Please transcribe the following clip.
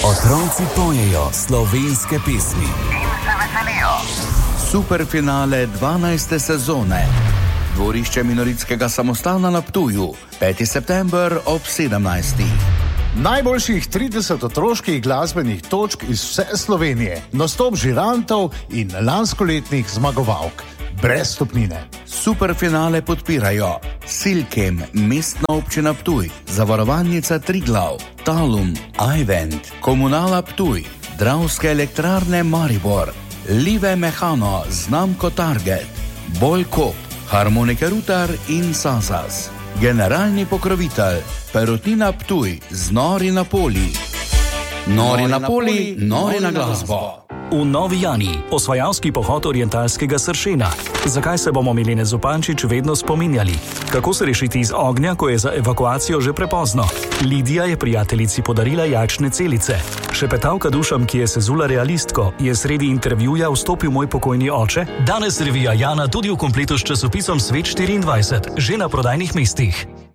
Otroci pojejo slovenske pesmi in se veselijo. Superfinale 12. sezone. Dvorišče Minoritskega samostana na Ptuju. 5. september ob 17. Najboljših 30 otroških glasbenih točk iz vse Slovenije, nastop žirantov in lanskoletnih zmagovalk. Brez stopnine. Superfinale podpirajo Silkem, Mestna občina Ptuj, Zavarovalnica Triglav, Talum, iVent, Komunala Ptuj, Dravske elektrarne Maribor, Live Mehano, znamko Target, Bolkop, Harmonike Rutar in Sazas. Generalni pokrovitelj Perutnina Ptuj z Nori na Poli. Nori na Poli, nori na glasbo. V Novi Jani, osvajalski pohod orientalskega sršena. Zakaj se bomo Milene Zupančič vedno spominjali? Kako se rešiti iz ognja, ko je za evakuacijo že prepozno? Lidija je prijateljici podarila jajčne celice. Šepetavka Dušam, ki je sezula realistko, je sredi intervjuja vstopil moj pokojni oče. Danes revija Jana tudi v kompletu s časopisom Svet 24, že na prodajnih mestih.